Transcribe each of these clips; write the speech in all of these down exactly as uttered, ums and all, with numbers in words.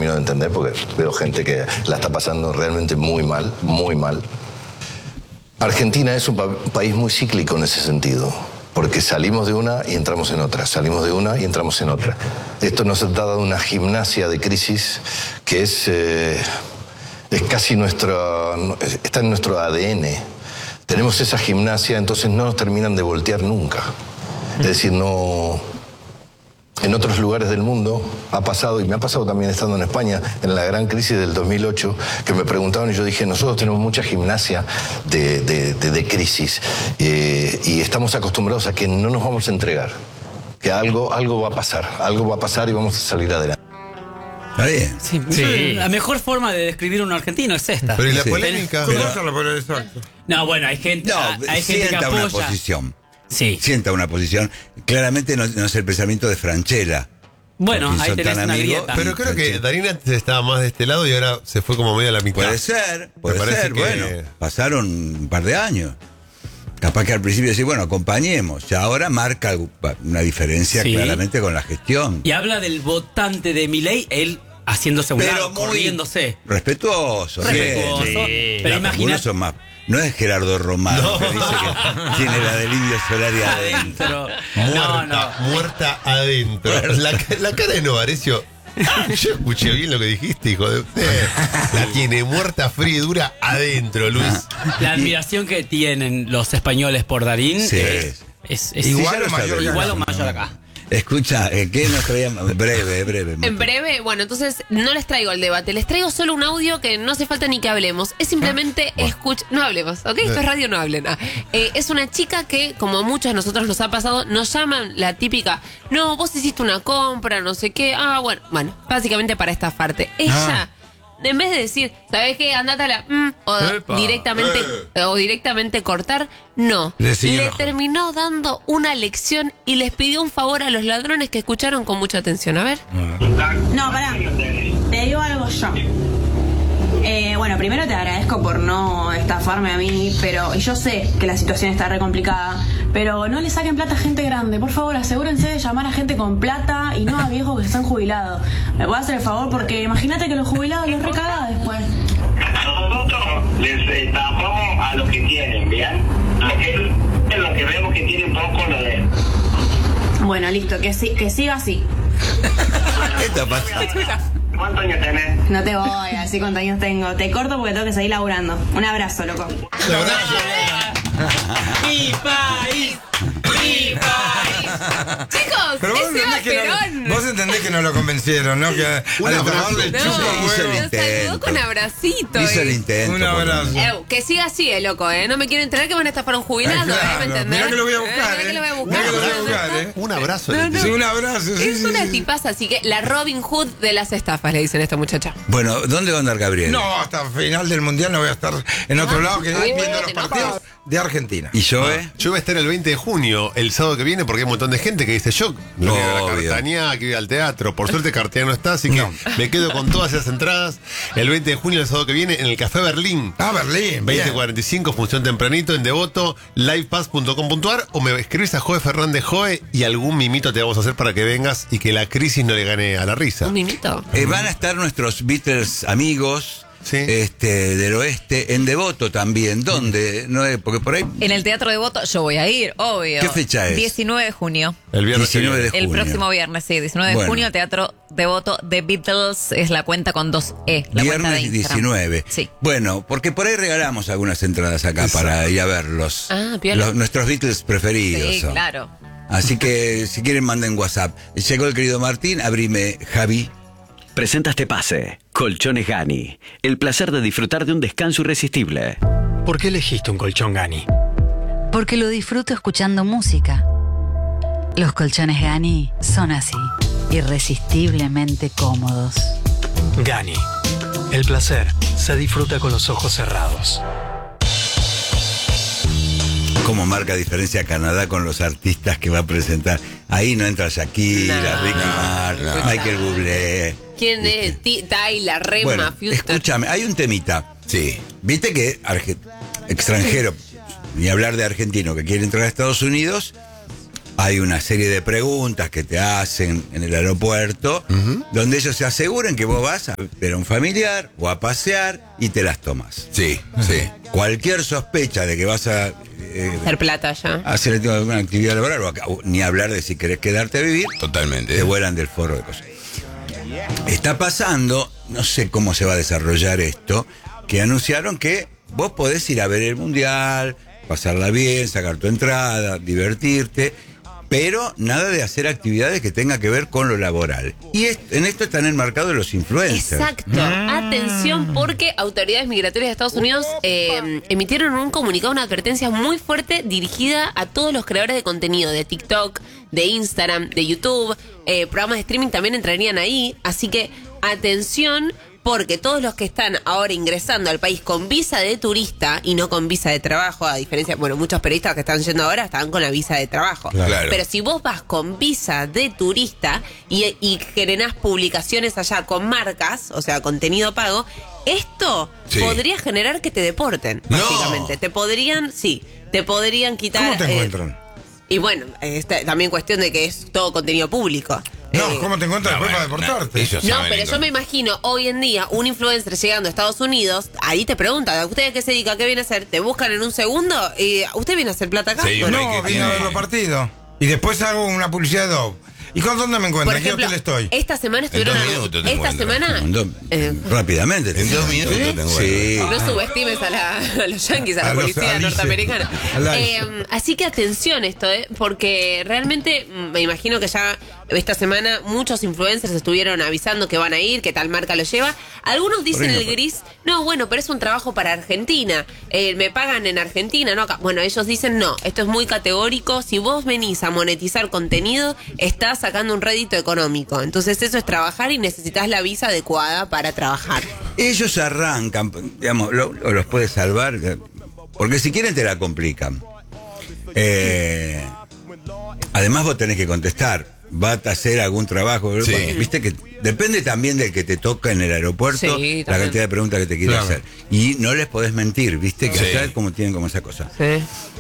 termino de entender porque veo gente que la está pasando realmente muy mal, muy mal. Argentina es un, pa- un país muy cíclico en ese sentido, porque salimos de una y entramos en otra, salimos de una y entramos en otra. Esto nos ha dado una gimnasia de crisis que es, eh, es casi nuestro, está en nuestro A D N. Tenemos esa gimnasia, entonces no nos terminan de voltear nunca. Es decir, no... En otros lugares del mundo ha pasado, y me ha pasado también estando en España, en la gran crisis del dos mil ocho, que me preguntaban y yo dije, nosotros tenemos mucha gimnasia de, de, de, de crisis eh, y estamos acostumbrados a que no nos vamos a entregar, que algo, algo va a pasar, algo va a pasar y vamos a salir adelante. Está bien. Sí, Sí. La mejor forma de describir un argentino es esta. Pero y la Sí. polémica. ¿Cómo se lo pone exacto? No, bueno, hay gente, No, hay gente que sienta una apoya. posición. Sí. Sienta una posición. Claramente no, no es el pensamiento de Franchella. Bueno, Porque ahí son tenés tan una amigos, grieta. Pero creo que Darín antes estaba más de este lado y ahora se fue como medio a la mitad. Puede ser, puede parece ser. que- Bueno, pasaron un par de años. Capaz que al principio decía, bueno, acompañemos. Ya ahora marca una diferencia Sí. claramente con la gestión. Y habla del votante de Milei, él haciéndose a un lado, corriéndose. respetuoso. Respetuoso. bien. Pero Algunos imagínate son más. No es Gerardo Romano que dice que tiene la del Indio Solari adentro. adentro. Muerta, No, no. muerta adentro. La, la cara de Novarecio. Yo escuché bien lo que dijiste, hijo de usted. La tiene muerta, fría y dura adentro, Luis. La admiración que tienen los españoles por Darín Sí. es, es- es- Igual ya o lo mayor sabemos. que Igual acá. o mayor acá. Escucha, eh, ¿qué nos traíamos? Breve, breve. En breve, bueno, entonces no les traigo el debate, les traigo solo un audio que no hace falta ni que hablemos. Es simplemente escuchar. No hablemos, ¿ok? Esto es radio, no hablen. Ah, eh, es una chica que, como a muchos de nosotros nos ha pasado, nos llaman la típica, no, vos hiciste una compra, no sé qué. Ah, bueno, bueno, básicamente para estafarte. Ella. En vez de decir, ¿sabes qué? Andate a la... mm, o Epa, directamente o directamente cortar, no. Le siguió Le la- terminó dando una lección y les pidió un favor a los ladrones que escucharon con mucha atención. A ver. No, pará. Te digo algo yo. Eh, bueno, primero te agradezco por no estafarme a mí, pero y yo sé que la situación está re complicada, pero no le saquen plata a gente grande. Por favor, asegúrense de llamar a gente con plata y no a viejos que están jubilados. ¿Me puedes hacer el favor? Porque imagínate que los jubilados los recagan después. Nosotros les estafamos a los que tienen, ¿bien? Lo que, lo que vemos que tienen poco lo de... Bueno, listo, que, sí, que siga así. ¿Qué está pasando? ¿Cuántos años tenés? No te voy a decir cuántos años tengo. Te corto porque tengo que seguir laburando. Un abrazo, loco. ¡Mi país! ¡Mi país! Chicos, Pero vos ese entendés, que Perón. no, vos entendés que no lo convencieron, ¿no? Que Un al abrazo. estafador le No, chupa un hizo el huevo. lo saludó intento. con abracito. Hizo el eh. intento. Un por lo abrazo. menos. Ew, que siga así, eh, loco, ¿eh? No me quiero enterar que van a estafar a un jubilado, Ay, claro. ¿eh? ¿Me entendés? Mirá que lo voy a Eh, buscar, mirá ¿eh? que lo voy a Mirá buscar. que lo voy a buscar, ¿eh? Un abrazo. No, le no. Sí, un abrazo, sí, Es sí, una sí. tipaza, así que la Robin Hood de las estafas, le dicen a esta muchacha. Bueno, ¿dónde va a andar Gabriel? No, hasta final del mundial no voy a estar en otro lado que Uy, viendo los te enojas. partidos de Argentina. ¿Y yo, eh? Yo voy a estar el veinte de junio, el sábado que viene, porque hay un montón de gente que dice yo no voy a la Obvio. Cartañá, que voy al teatro. Por suerte Cartañá no está, así que No. me quedo con todas esas entradas. El veinte de junio, el sábado que viene, en el Café Berlín. Ah, Berlín, veinte bien. cuarenta y cinco, función tempranito en Devoto, livepass punto com punto ar, o me escribís a Joe Fernández Joe y algún mimito te vamos a hacer para que vengas y que la crisis no le gane a la risa. Un mimito. Eh, van a estar nuestros Beatles amigos Sí. este, del oeste en Devoto también. ¿Dónde? No es, porque por ahí. En el Teatro Devoto yo voy a ir, obvio. ¿Qué fecha es? diecinueve de junio. El viernes que diecinueve de viene. junio. El próximo viernes, sí, diecinueve de Bueno. junio, Teatro Devoto de Beatles, es la cuenta con dos E, la cuenta de Viernes Instagram. diecinueve. Sí. Bueno, porque por ahí regalamos algunas entradas acá para ir a verlos. Ah, piola. Los- nuestros Beatles preferidos. Sí, son. claro. Así que si quieren manden WhatsApp. Llegó el querido Martín, abrime Javi. Presenta este pase. Colchones Gani. El placer de disfrutar de un descanso irresistible. ¿Por qué elegiste un colchón Gani? Porque lo disfruto escuchando música. Los colchones Gani son así, irresistiblemente cómodos. Gani. El placer se disfruta con los ojos cerrados. Cómo marca diferencia Canadá con los artistas que va a presentar. Ahí no entra Shakira, No, Ricky no, Martin, no. Michael Bublé. ¿Quién es? Ti- Tyler, Rema, Bueno, Fuster. escúchame, hay un temita. Sí. Viste que arge- extranjero, ni hablar de argentino que quiere entrar a Estados Unidos, hay una serie de preguntas que te hacen en el aeropuerto, uh-huh. donde ellos se aseguran que vos vas a ver a un familiar o a pasear y te las tomas. Sí, sí. Cualquier sospecha de que vas a eh, hacer plata ya, hacer alguna actividad laboral o, acá, o ni hablar de si querés quedarte a vivir, totalmente. Te vuelan del forro de cosas. Está pasando, no sé cómo se va a desarrollar esto, que anunciaron que vos podés ir a ver el mundial, pasarla bien, sacar tu entrada, divertirte, pero nada de hacer actividades que tengan que ver con lo laboral. Y es, en esto están enmarcados los influencers. Exacto. Mm. Atención, porque autoridades migratorias de Estados Unidos eh, emitieron un comunicado, una advertencia muy fuerte dirigida a todos los creadores de contenido de TikTok, de Instagram, de YouTube. Eh, programas de streaming también entrarían ahí. Así que, atención, porque todos los que están ahora ingresando al país con visa de turista y no con visa de trabajo, a diferencia, bueno, muchos periodistas que están yendo ahora están con la visa de trabajo. Claro. Pero si vos vas con visa de turista y, y generás publicaciones allá con marcas, o sea, contenido pago, esto sí. podría generar que te deporten, no. básicamente. Te podrían, sí, te podrían quitar... ¿Cómo te eh, encuentran? Y bueno, es también cuestión de que es todo contenido público. No, eh, ¿cómo te encuentras no, después bueno, para deportarte? No, pero yo me imagino, hoy en día, un influencer llegando a Estados Unidos, ahí te preguntan, ¿a usted qué se dedica? ¿Qué viene a hacer? Te buscan en un segundo y ¿usted viene a hacer plata acá? Sí, ¿O no, vine a ver los partidos. Y después hago una publicidad de Dove. ¿Y con dónde me encuentran? Por ejemplo, ¿En qué hotel estoy? Esta semana estuvieron... En dos minutos te esta encuentro. semana... Do, eh, rápidamente. En dos minutos ¿Sí? te encuentro. Sí. No subestimes a, la, a los yanquis, a la A los policía Alice. norteamericana. Alice. Eh, así que atención esto, eh, porque realmente mm, me imagino que ya esta semana muchos influencers estuvieron avisando que van a ir, que tal marca lo lleva. Algunos dicen el gris, no, bueno, pero es un trabajo para Argentina. Eh, me pagan en Argentina, no acá. Bueno, ellos dicen no, esto es muy categórico. Si vos venís a monetizar contenido, estás sacando un rédito económico. Entonces eso es trabajar y necesitas la visa adecuada para trabajar. Ellos arrancan, digamos, lo, lo- los puedes salvar, porque si quieren te la complican. Eh, además vos tenés que contestar. Va a hacer algún trabajo, Sí. viste que depende también del que te toca en el aeropuerto, Sí, la también. cantidad de preguntas que te quiere Claro. hacer. Y no les podés mentir, viste que Sí. allá como tienen como esa cosa. Sí.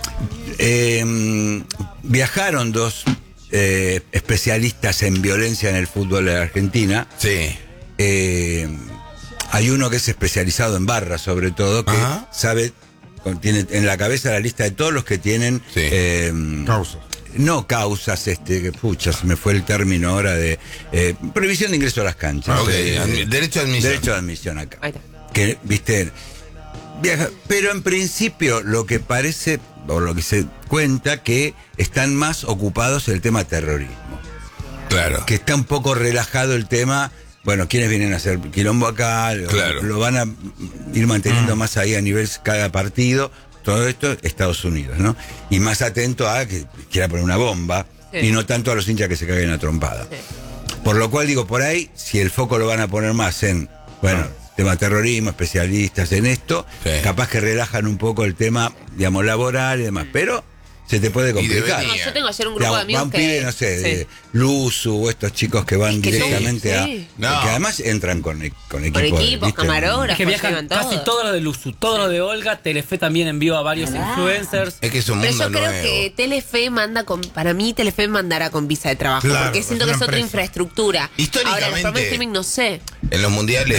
Eh, viajaron dos eh, especialistas en violencia en el fútbol de Argentina. Sí. Eh, hay uno que es especializado en barras, sobre todo, que Ajá. sabe, con- tiene en la cabeza la lista de todos los que tienen Sí. eh, Causas. no causas, este, que pucha, se me fue el término ahora de eh, prohibición de ingreso a las canchas. Ok, Eh, admi- derecho a admisión. Derecho de admisión acá. Ahí está. Que, viste, viaja, pero en principio lo que parece, o lo que se cuenta, que están más ocupados en el tema terrorismo. Claro. Que está un poco relajado el tema. Bueno, ¿quiénes vienen a hacer quilombo acá? Lo, Claro. lo van a ir manteniendo más ahí a nivel cada partido. Todo esto, Estados Unidos, ¿no? Y más atento a que quiera poner una bomba Sí. y no tanto a los hinchas que se caguen a trompada. Sí. Por lo cual digo, por ahí, si el foco lo van a poner más en, bueno, tema terrorismo, especialistas en esto, Sí. capaz que relajan un poco el tema, digamos, laboral y demás, pero se te puede complicar. debería. No, yo tengo ayer un grupo Digamos, de amigos van que... pibes, no sé, sí. de Luzu o estos chicos que van Es que directamente sí, a... sí. No. Que además entran con, e- con Con equipos. equipos, ¿viste? camarógrafos, Es que viajan llevan casi todo. todo lo de Luzu, todo lo de Olga. Telefe también envió a varios influencers. Es que es un Pero mundo yo creo nuevo. que Telefe manda con, para mí Telefe mandará con visa de trabajo, Claro, porque siento es que una es otra empresa. infraestructura. Históricamente- Ahora, los programas de streaming no sé. En los mundiales,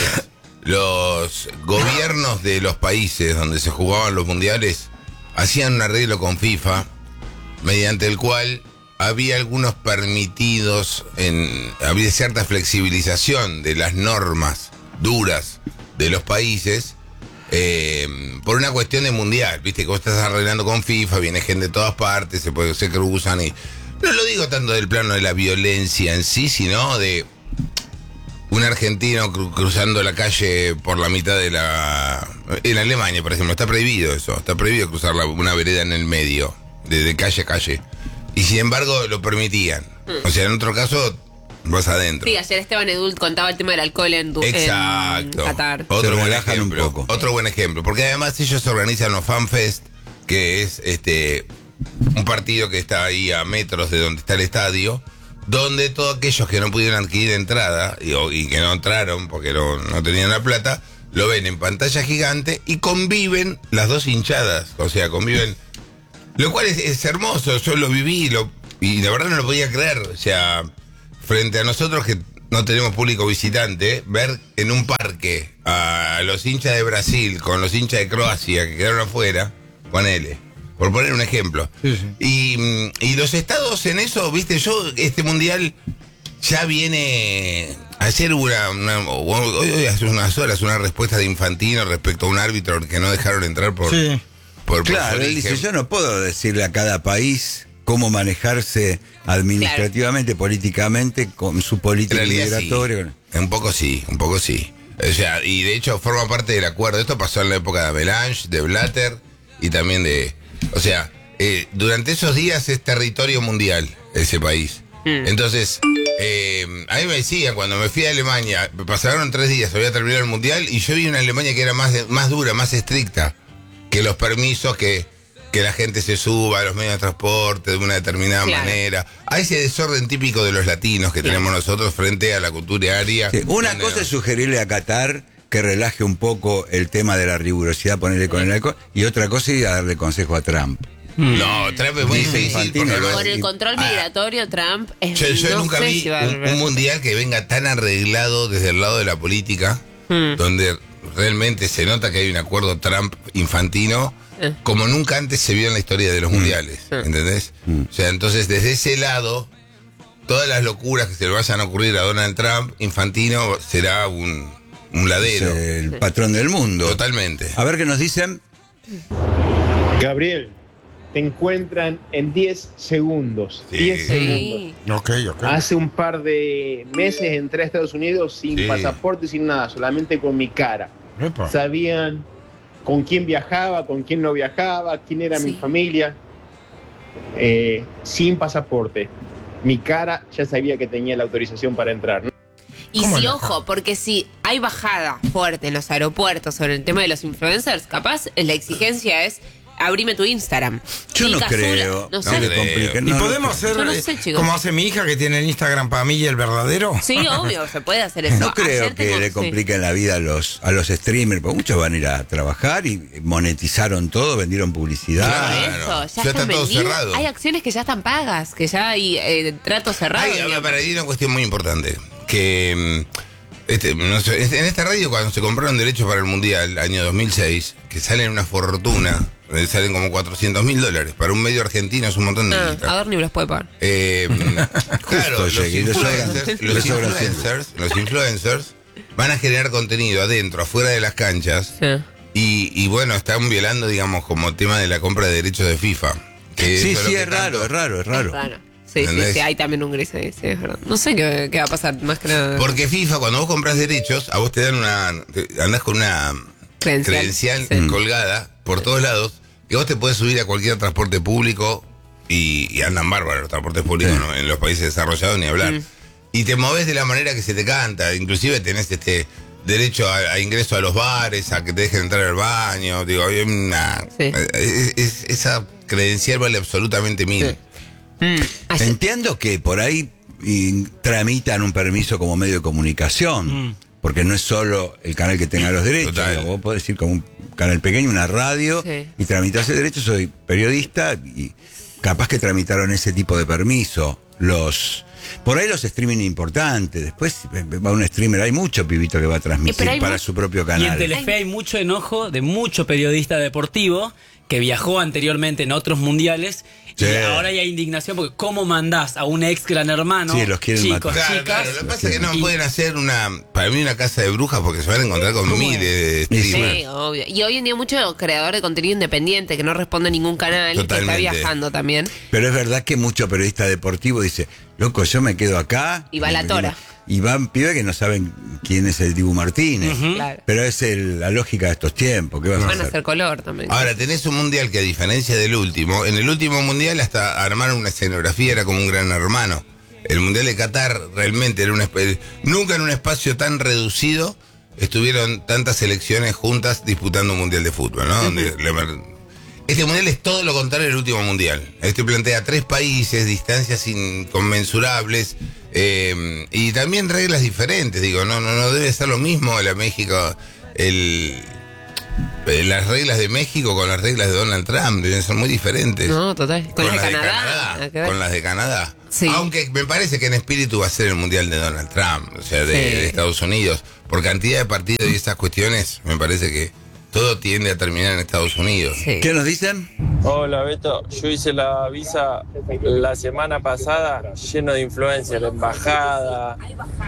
los gobiernos de los países donde se jugaban los mundiales hacían un arreglo con FIFA, mediante el cual había algunos permitidos, en, había cierta flexibilización de las normas duras de los países, eh, por una cuestión de mundial, viste que vos estás arreglando con FIFA, viene gente de todas partes, se puede, se cruzan y... No lo digo tanto del plano de la violencia en sí, sino de un argentino cru- cruzando la calle por la mitad de la... En Alemania, por ejemplo, está prohibido eso, está prohibido cruzar la- una vereda en el medio, de, de calle a calle. Y sin embargo lo permitían. O sea, en otro caso, vas adentro. Sí, ayer Esteban Edult contaba el tema del alcohol en, Du- en Exacto. Qatar. Otro Se buen relajan un ejemplo. poco. Otro buen ejemplo. Porque además ellos organizan los FanFest, que es este un partido que está ahí a metros de donde está el estadio, donde todos aquellos que no pudieron adquirir entrada y, o- y que no entraron porque no, no tenían la plata, lo ven en pantalla gigante y conviven las dos hinchadas. O sea, conviven. Lo cual es, es hermoso, yo lo viví, lo, y la verdad no lo podía creer. O sea, frente a nosotros que no tenemos público visitante, ver en un parque a los hinchas de Brasil con los hinchas de Croacia que quedaron afuera, ponele, por poner un ejemplo. Sí, sí. Y, y los estados en eso, viste, yo, este mundial ya viene a ser una, una hoy, hoy hace unas horas una respuesta de Infantino respecto a un árbitro que no dejaron entrar por... Sí. por, por Claro, él dice, yo no puedo decirle a cada país cómo manejarse administrativamente, claro. políticamente, con su política migratoria. Sí. Un poco sí, un poco sí. O sea, y de hecho forma parte del acuerdo. Esto pasó en la época de Melange, de Blatter y también de... O sea, eh, durante esos días es territorio mundial ese país. Mm. Entonces, eh, a mí me decían, cuando me fui a Alemania, me pasaron tres días, había terminado el mundial, y yo vi una Alemania que era más, más dura, más estricta, que los permisos que... que la gente se suba a los medios de transporte de una determinada claro. manera. Hay ese desorden típico de los latinos que claro. tenemos nosotros frente a la cultura aria. Sí, una donde... cosa es sugerirle a Qatar que relaje un poco el tema de la rigurosidad, ponerle con el alcohol, y otra cosa es darle consejo a Trump. Mm. No, Trump es muy difícil. Con el control migratorio, ah, Trump es Yo, yo no nunca vi si un, un mundial que venga tan arreglado desde el lado de la política, mm. donde realmente se nota que hay un acuerdo Trump-Infantino, como nunca antes se vio en la historia de los mundiales, ¿entendés? O sea, entonces desde ese lado, todas las locuras que se le vayan a ocurrir a Donald Trump, Infantino será un, un ladero. Es el patrón del mundo. Totalmente. A ver qué nos dicen. Gabriel, te encuentran en diez segundos. Sí. diez segundos. Ok, ok. Hace un par de meses entré a Estados Unidos sin Sí. pasaporte, sin nada, solamente con mi cara. Epa. Sabían con quién viajaba, con quién no viajaba, quién era Sí. mi familia, eh, sin pasaporte. Mi cara ya sabía que tenía la autorización para entrar, ¿no? Y ¿Cómo si, no? ojo, porque si hay bajada fuerte en los aeropuertos sobre el tema de los influencers, capaz la exigencia es abrime tu Instagram. Yo no Pica creo. Azul, no No sé. le compliquen. ¿Y No, podemos no, hacer Yo no eh, sé, chicos. como hace mi hija que tiene el Instagram para mí y el verdadero? Sí, obvio, se puede hacer eso. No creo Ayer que tengo- le sí. compliquen la vida a los a los streamers, porque muchos van a ir a trabajar y monetizaron todo, vendieron publicidad. Claro. Eso, ya, Ya están está todo vendidas. cerrado. Hay acciones que ya están pagas, que ya hay eh, tratos cerrados. Hay, digamos. para ahí una cuestión muy importante, que mm, este, no sé, este- en esta radio cuando se compraron derechos para el Mundial, año dos mil seis, que salen una fortuna, eh, salen como cuatrocientos mil dólares, para un medio argentino es un montón de Ah, guita. a ver, ni los puede pagar. Eh, claro, los llegué, le sobran- influencers, le los sobran influencers, los influencers van a generar contenido adentro, afuera de las canchas, Sí. y, y bueno, están violando, digamos, como tema de la compra de derechos de FIFA. Que Sí, eso sí, lo que es raro, tanto- es raro, es raro. Raro. Sí, sí, ¿Entendés? sí, hay también un gris ahí, sí, es verdad. No sé qué, qué va a pasar, más que nada. Porque FIFA, cuando vos compras derechos, a vos te dan una. te- andás con una Credencial. credencial Sí. colgada por todos lados, que vos te puedes subir a cualquier transporte público y, y andan bárbaros los transportes públicos, Sí. ¿no? En los países desarrollados ni hablar. Mm. Y te moves de la manera que se te canta, inclusive tenés este derecho a, a ingreso a los bares, a que te dejen entrar al baño, digo, hay una- Sí. es- es- esa credencial vale absolutamente mil. Sí. Mm, así- Entiendo que por ahí y, tramitan un permiso como medio de comunicación, porque no es solo el canal que tenga los derechos. Total. Digo, vos podés ir como un canal pequeño, una radio, Sí. y tramitarse derechos. Soy periodista y capaz que tramitaron ese tipo de permiso. Los por ahí los streaming importantes. Después va un streamer, hay mucho pibito que va a Eh, transmitir pero hay para mu- su propio Y en canal. Telefe hay mucho enojo de mucho periodista deportivo que viajó anteriormente en otros mundiales. Sí. Y ahora ya hay indignación porque ¿cómo mandás a un ex gran hermano? Sí, los quieren chicos, matar. Claro, chicas? claro, lo que pasa es que no Y- pueden hacer una, para mí una casa de brujas porque se van a encontrar con miles de streamers. Sí, obvio. Y hoy en día mucho creador de contenido independiente que no responde a ningún canal, que Totalmente. está viajando también. Pero es verdad que mucho periodista deportivo dice, loco, yo me quedo acá. Y va la tora. Y van pibes que no saben quién es el Dibu Martínez. Ujú. Claro. Pero es el- la lógica de estos tiempos. ¿Qué vas a Van a hacer? hacer color también. Ahora, tenés un mundial que a diferencia del último, en el último mundial hasta armaron una escenografía, era como un gran hermano. El mundial de Qatar realmente era un esp- nunca en un espacio tan reducido estuvieron tantas selecciones juntas disputando un mundial de fútbol, ¿no? Donde le- este mundial es todo lo contrario del último mundial. Este plantea tres países, distancias inconmensurables eh, y también reglas diferentes. Digo, no, no, no debe ser lo mismo la México, el eh, las reglas de México con las reglas de Donald Trump deben ser muy diferentes. No, total. Con, Con las de las de Canadá. nada que ver. Con las de Canadá. Sí. Aunque me parece que en espíritu va a ser el mundial de Donald Trump, o sea, de, Sí. de Estados Unidos. Por cantidad de partidos y esas cuestiones, me parece que todo tiende a terminar en Estados Unidos. ¿Qué nos dicen? Hola Beto, yo hice la visa la semana pasada lleno de influencers, la embajada,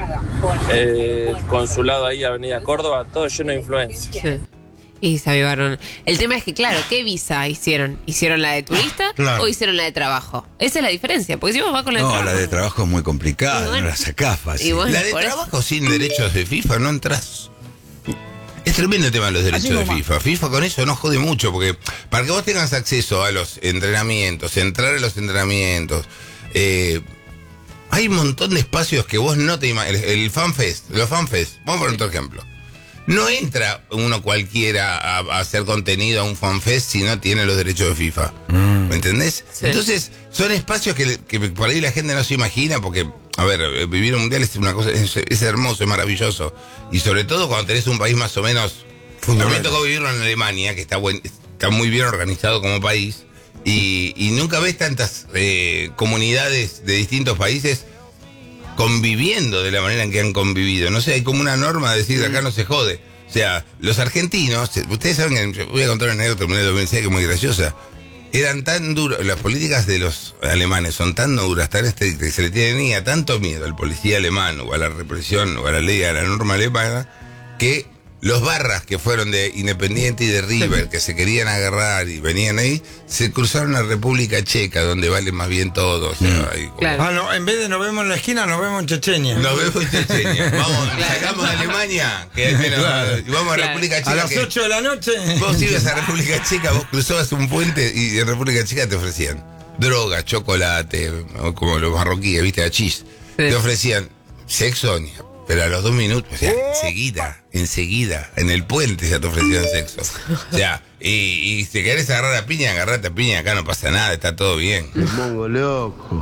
eh, el consulado ahí, Avenida Córdoba, todo lleno de influencers. Sí. Y se avivaron. El tema es que, claro, ¿qué visa hicieron? ¿Hicieron la de turista Claro. o hicieron la de trabajo? Esa es la diferencia, porque si vos vas con la de No, trabajo. la de trabajo es muy complicada, Y bueno. no la sacás fácil. Y bueno, la de por eso. trabajo sin derechos de FIFA no entras. Es tremendo el tema de los derechos Así de nomás. FIFA. FIFA con eso no jode mucho, porque para que vos tengas acceso a los entrenamientos, entrar a los entrenamientos, eh, hay un montón de espacios que vos no te imaginas. El, el FanFest, los FanFest, vamos a poner otro ejemplo. No entra uno cualquiera a, a hacer contenido a un FanFest si no tiene los derechos de FIFA. ¿Me entendés? Sí. Entonces, son espacios que, que por ahí la gente no se imagina, porque, a ver, vivir un mundial es una cosa, es, es hermoso, es maravilloso. Y sobre todo cuando tenés un país más o menos. A mí me tocó vivirlo en Alemania, que está buen, está muy bien organizado como país. Y, y nunca ves tantas eh, comunidades de distintos países conviviendo de la manera en que han convivido. No sé, hay como una norma de decir, acá no se jode. O sea, los argentinos, ustedes saben que, voy a contar una anécdota del dos mil seis que es muy graciosa, eran tan duros, las políticas de los alemanes son tan duras, tan estrictas, y se le tenía tanto miedo al policía alemán, o a la represión, o a la ley, a la norma alemana, que los barras que fueron de Independiente y de River, que se querían agarrar y venían ahí, se cruzaron a República Checa, donde vale más bien todo. O sea, hay como- Ah, no, en vez de nos vemos en la esquina, nos vemos en Chechenia. Nos vemos en Chechenia. Vamos, sacamos a Alemania, que hay menos- Claro. y vamos a Claro. República Checa. A las que- ocho de la noche. Vos ibas a República Checa, vos cruzabas un puente y en República Checa te ofrecían droga, chocolate, o como los marroquíes, viste, achís. Te ofrecían sexo, ni- pero a los dos minutos, o sea, enseguida, enseguida, en el puente ya te ofrecían sexo. O sea, y, y si querés agarrar a piña, agarrate a piña, acá no pasa nada, está todo bien. Me pongo loco.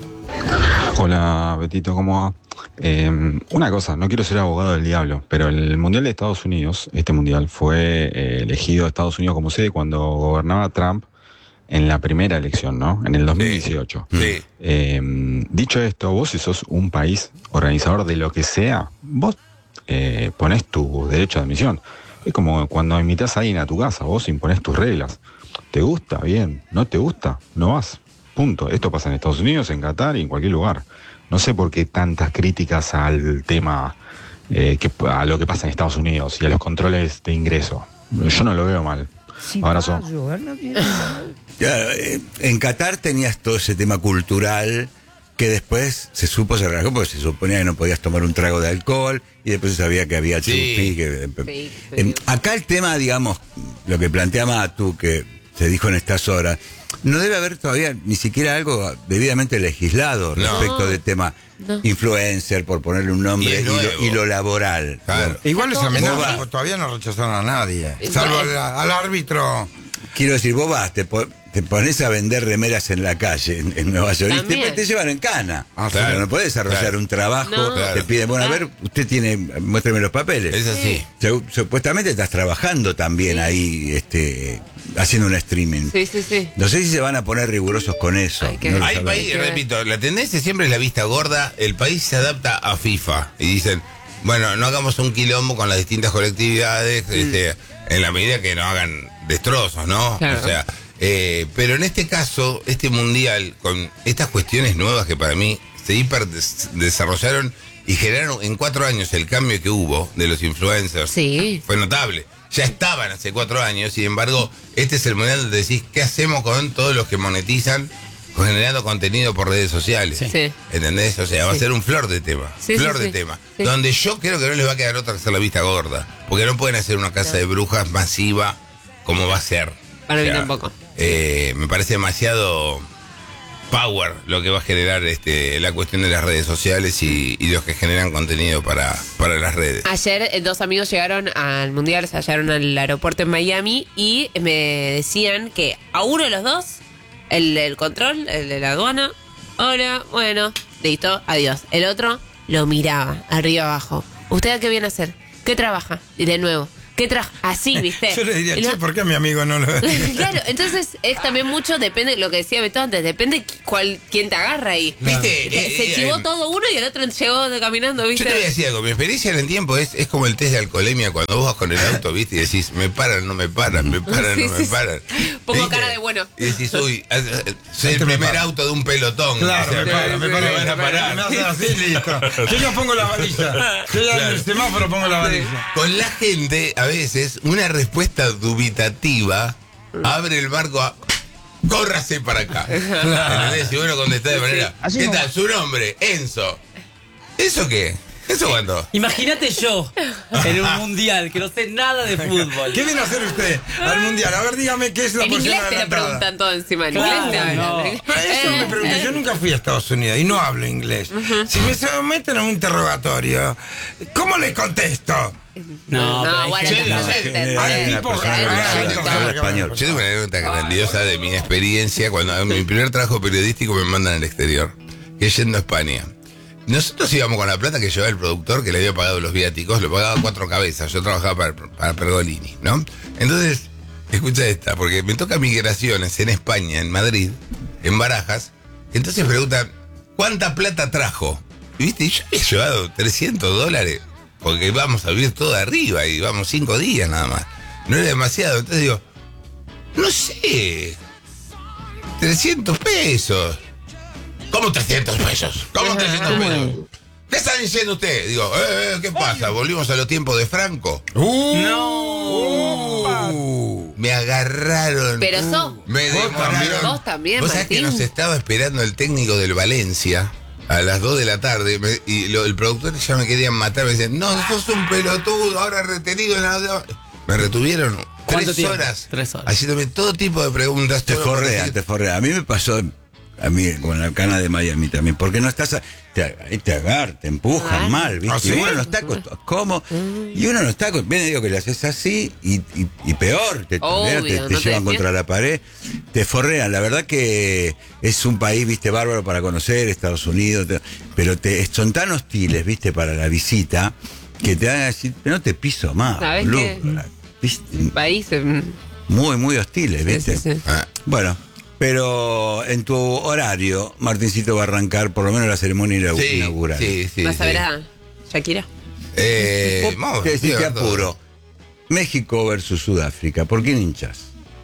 Hola, Betito, ¿cómo va? Eh, una cosa, no quiero ser abogado del diablo, pero el Mundial de Estados Unidos, este Mundial, fue eh, elegido Estados Unidos como sede cuando gobernaba Trump en la primera elección, ¿no? En el dos mil dieciocho. Sí. Eh, dicho esto, vos si sos un país organizador de lo que sea, vos eh, ponés tu derecho de admisión. Es como cuando invitas a alguien a tu casa, vos imponés tus reglas. ¿Te gusta? Bien. ¿No te gusta? No vas. Punto. Esto pasa en Estados Unidos, en Qatar y en cualquier lugar. No sé por qué tantas críticas al tema, eh, que, a lo que pasa en Estados Unidos y a los controles de ingreso. Yo no lo veo mal. Abrazo. Claro, eh, en Qatar tenías todo ese tema cultural que después se supo, se relajó, porque se suponía que no podías tomar un trago de alcohol y después se sabía que había chupi. Que, eh, eh, acá el tema, digamos, lo que planteaba tú, que se dijo en estas horas, no debe haber todavía ni siquiera algo debidamente legislado No. respecto del tema No. influencer, por ponerle un nombre, Y y, es lo, nuevo. y lo laboral. Claro. Igual es Vos amenaza, vas- porque todavía no rechazaron a nadie. Salvo al, al árbitro. Quiero decir, vos vas, te, po- te pones a vender remeras en la calle, en, en Nueva York, y te, También. te llevan en cana. Ah, Pero claro. no podés desarrollar Claro. un trabajo, No. te Claro. piden, bueno, a ver, usted tiene, muéstrame los papeles. Es así. Su- Supuestamente estás trabajando también ahí, este, haciendo un streaming. Sí, sí, sí. No sé si se van a poner rigurosos con eso. Hay que- no lo Hay sabemos. país, repito, la tendencia siempre es la vista gorda. El país se adapta a FIFA y dicen, bueno, no hagamos un quilombo con las distintas colectividades, este, en la medida que no hagan destrozos, ¿no? Claro. O sea, eh, pero en este caso, este mundial, con estas cuestiones nuevas que para mí se hiper des- desarrollaron y generaron en cuatro años el cambio que hubo de los influencers, Sí. fue notable. Ya estaban hace cuatro años, sin embargo, este es el mundial donde decís, ¿qué hacemos con todos los que monetizan generando contenido por redes sociales? Sí. ¿Entendés? O sea, va a Sí. ser un flor de tema. Sí, flor sí, de sí. tema. Sí. Donde yo creo que no les va a quedar otra que hacer la vista gorda. Porque no pueden hacer una casa de brujas masiva como va a ser. Para mí O sea, tampoco. eh, me parece demasiado power lo que va a generar este la cuestión de las redes sociales y, y los que generan contenido para, para las redes. Ayer eh, dos amigos llegaron al mundial, se llegaron al aeropuerto en Miami y me decían que a uno de los dos, el del control, el de la aduana, hola, bueno, listo, adiós. El otro lo miraba, arriba abajo. ¿Usted a qué viene a hacer? ¿Qué trabaja? Y de nuevo, ¿Qué trajo? Así, ¿viste? Yo le diría, Y lo- che, ¿por qué mi amigo no lo ve? Claro, entonces es también mucho, depende, lo que decía Beto antes, depende cuál, quién te agarra ahí. ¿Viste? Que Eh, se eh, chivó eh, todo uno y el otro llegó de- caminando, Yo ¿viste? te voy a decir algo, mi experiencia en el tiempo es, es como el test de alcoholemia cuando vos vas con el auto, ¿viste? Y decís, me paran, no me paran, me paran, Sí, no sí, me sí. paran. Pongo ¿Viste? cara de bueno. Y decís, uy, eh, eh, soy el Este me primer para. auto de un pelotón. Claro, O sea, me para, me para. me van a parar. Me hacen así, listo. Yo ya pongo la varilla. Yo ya en el semáforo pongo la varilla. Con la gente, a veces, una respuesta dubitativa abre el barco a... Córrase para acá. ¿Entendés? Y bueno, contestá de manera... Así ¿Qué como- tal? Su nombre, Enzo. ¿Eso qué? ¿Eso cuándo? Imagínate yo en un mundial que no sé nada de fútbol. ¿Qué viene a hacer usted al mundial? A ver, dígame qué es la En porción inglés te lo adelantada. preguntan todo encima. En Claro, inglés te hablan. no. Pero eso me pregunté, yo nunca fui a Estados Unidos y no hablo inglés. Si me someten a un interrogatorio, ¿cómo le contesto? No, pero hay bueno, gente- no, no, se gente- entiende. Hay una tipos persona que que hablan habla- que habla español. Yo tengo una anécdota grandiosa de mi experiencia cuando en mi primer trabajo periodístico me mandan al exterior, que es yendo a España. Nosotros íbamos con la plata que llevaba el productor, que le había pagado los viáticos, lo pagaba cuatro cabezas, yo trabajaba para, para Pergolini, ¿no? Entonces, escucha esta, porque me toca migraciones en España, en Madrid, en Barajas, entonces preguntan, ¿cuánta plata trajo? ¿Viste? Y yo había llevado trescientos dólares, porque íbamos a vivir todo arriba, y íbamos cinco días nada más. No era demasiado, entonces digo, no sé, trescientos pesos. ¿Cómo trescientos pesos? ¿Cómo trescientos pesos? ¿Qué está diciendo usted? Digo, eh, eh, ¿qué pasa? ¿Volvimos a los tiempos de Franco? No. Me agarraron. Pero sos. Me Vos demoraron. también. Vos también, Vos sabés que Martín. nos estaba esperando el técnico del Valencia a las dos de la tarde me- y lo- el productor ya me querían matar. Me decían, no, sos un pelotudo, ahora retenido en la... Me retuvieron ¿Cuánto tres tiempo? horas. Tres horas. Haciéndome todo tipo de preguntas. Te todo lo forrea, parecido. te forrea. A mí me pasó, a mí con la cana de Miami también, porque no estás, a- te, ahí te agarran, te empujan Ah. mal, ¿viste? ¿Ah, sí? Y uno no está acostumbrado. ¿Cómo? Y uno no está acostumbrado. Viene, digo que le haces así y, y, y peor, te, Obvio, te, te no te llevan contra la pared, te forrean. La verdad que es un país, viste, bárbaro para conocer, Estados Unidos, te- pero te, son tan hostiles, viste, para la visita, que te van a decir, no te piso más, ¿Sabés boludo". qué? ¿Viste? País. mm, Muy, muy hostiles, ¿viste? sí, sí. Ah, Bueno, pero en tu horario, Martincito va a arrancar por lo menos la ceremonia inau- sí, inaugural. sí, sí. ¿Vas a sí. ver a Shakira? Eh, Vos vamos, te decís, sí, te a ver todo. apuro. México versus Sudáfrica. ¿Por quién hinchas?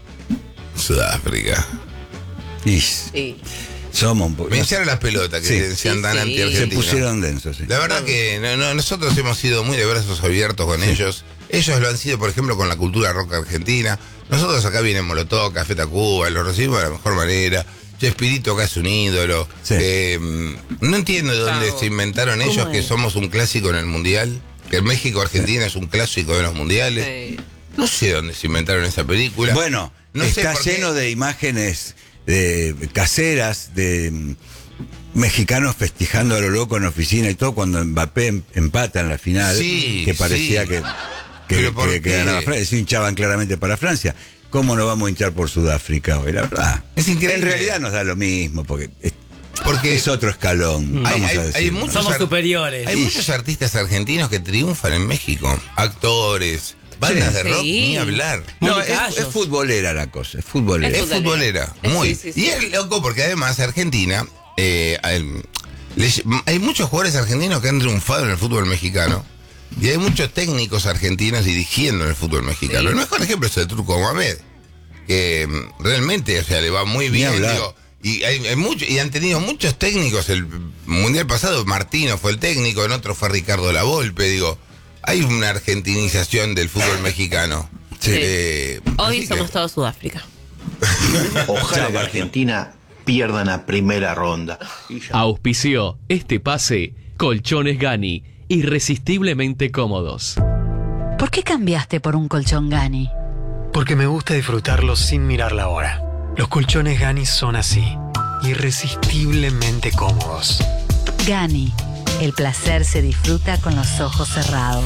Sudáfrica. Y Sí. somos un poco. Me hincharon las pelotas que Sí. se- sean Sí, tan sí. Se anti-argentinos. pusieron densos, sí. La verdad que no, no, nosotros hemos sido muy de brazos abiertos con ellos. Ellos lo han sido, por ejemplo, con la cultura rock argentina. Nosotros acá viene Molotov, Café Tacuba, los recibimos de la mejor manera. Chespirito acá es un ídolo. Sí. Eh, no entiendo de dónde Chavo. se inventaron ¿Cómo ellos que es? somos un clásico en el mundial. Que México-Argentina es un clásico de los mundiales. Sí. No sé dónde se inventaron esa película. Bueno, No sé está por qué. lleno de imágenes de caseras, de mm, mexicanos festejando a lo loco en la oficina y todo cuando Mbappé em- empata en la final, Sí, que parecía sí. que, que, Pero ¿por que- que qué? ganaba Francia, se hinchaban claramente para Francia. ¿Cómo no vamos a hinchar por Sudáfrica hoy? La verdad. Es increíble. En realidad nos da lo mismo, porque es, Porque es otro escalón. Hay- vamos hay- a hay decir. muchos Somos ar- superiores. Hay muchos artistas argentinos que triunfan en México. Actores, bandas de Sí. rock, ni hablar. No, Mónica es, Gallos. es futbolera la cosa, es futbolera. Es futbolera, Es- muy. sí, sí, sí. Y es loco porque además Argentina, eh, hay, les- hay muchos jugadores argentinos que han triunfado en el fútbol mexicano. Y hay muchos técnicos argentinos dirigiendo en el fútbol mexicano. Sí. El mejor ejemplo es el Turco Mohamed, que mm, realmente, o sea, le va muy Ni bien. hablar. Digo, y, hay, hay mucho- y han tenido muchos técnicos. El mundial pasado, Martino fue el técnico, en otro fue Ricardo Lavolpe. Digo, hay una argentinización del fútbol mexicano. Sí. Eh, Hoy así que- somos todos Sudáfrica. Ojalá que Argentina pierda en la primera ronda. Auspició este pase Colchones Gani, irresistiblemente cómodos. ¿Por qué cambiaste por un colchón Gani? Porque me gusta disfrutarlo sin mirar la hora. Los colchones Gani son así, irresistiblemente cómodos. Gani, el placer se disfruta con los ojos cerrados.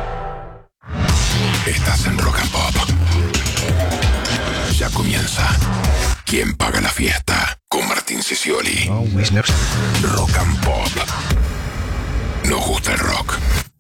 Estás en Rock and Pop. Ya comienza. ¿Quién paga la fiesta? Con Martín Sicioli. Rock and Pop. Nos gusta el rock.